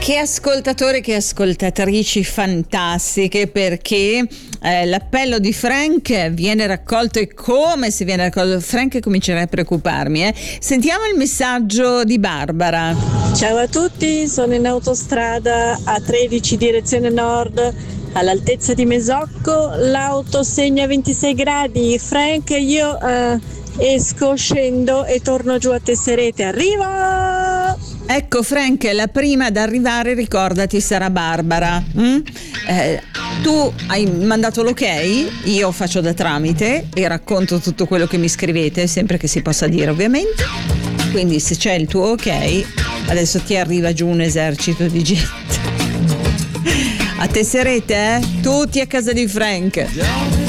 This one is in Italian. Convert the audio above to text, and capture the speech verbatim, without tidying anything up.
Che ascoltatori, che ascoltatrici fantastiche, perché eh, l'appello di Frank viene raccolto, e come si viene raccolto. Frank comincerà a preoccuparmi. Eh. Sentiamo il messaggio di Barbara. Ciao a tutti, sono in autostrada A tredici direzione nord, all'altezza di Mesocco, l'auto segna ventisei gradi. Frank, io eh, esco, scendo e torno giù a Tesserete. Arriva! Ecco Frank, la prima ad arrivare, ricordati, sarà Barbara. Mm? Eh, tu hai mandato l'ok, io faccio da tramite e racconto tutto quello che mi scrivete, sempre che si possa dire ovviamente. Quindi se c'è il tuo ok, adesso ti arriva giù un esercito di gente. A Tesserete, eh? Tutti a casa di Frank.